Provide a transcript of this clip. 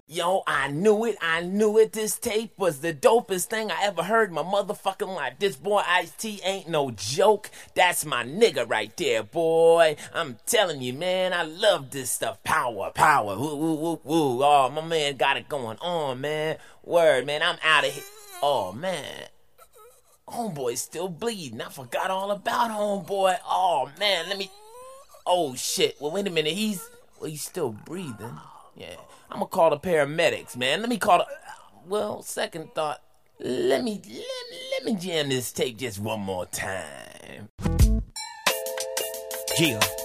Yo, I knew it, this tape was the dopest thing I ever heard in my motherfucking life. This boy Ice-T ain't no joke, that's my nigga right there, boy. I'm telling you, man, I love this stuff. Power, woo, woo, woo, woo. Oh, my man got it going on, man. Word, man, I'm out of here. Oh, man. Homeboy's still bleeding, I forgot all about homeboy. Oh, man, oh, shit, well, wait a minute, he's still breathing. Yeah, I'm gonna call the paramedics, man. Second thought, let me jam this tape just one more time. Yeah.